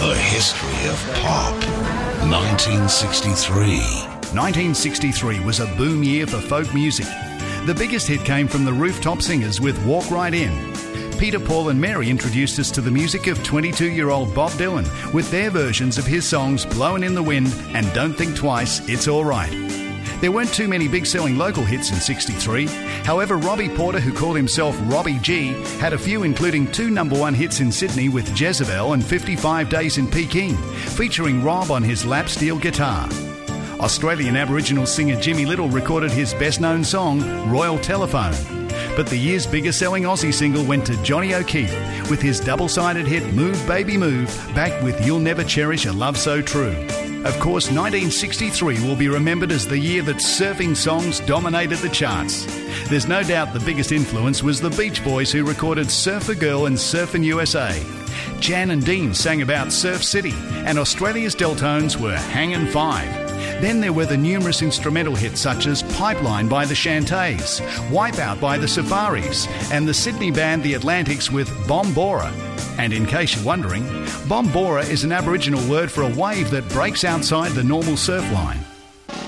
The history of pop. 1963. 1963 was a boom year for folk music. The biggest hit came from the Rooftop Singers with Walk Right In. Peter, Paul and Mary introduced us to the music of 22-year-old Bob Dylan with their versions of his songs Blowin' in the Wind and Don't Think Twice, It's All Right. There weren't too many big-selling local hits in 63. However, Robbie Porter, who called himself Robbie G, had a few, including 2 number-1 hits in Sydney with Jezebel and 55 Days in Peking, featuring Rob on his lap steel guitar. Australian Aboriginal singer Jimmy Little recorded his best-known song, Royal Telephone. But the year's biggest-selling Aussie single went to Johnny O'Keefe with his double-sided hit Move Baby Move, backed with You'll Never Cherish a Love So True. Of course, 1963 will be remembered as the year that surfing songs dominated the charts. There's no doubt the biggest influence was the Beach Boys, who recorded Surfer Girl and Surfin' USA. Jan and Dean sang about Surf City, and Australia's Deltones were Hangin' 5. Then there were the numerous instrumental hits such as Pipeline by the Chantays, Wipeout by the Safaris, and the Sydney band The Atlantics with Bombora. And in case you're wondering, Bombora is an Aboriginal word for a wave that breaks outside the normal surf line.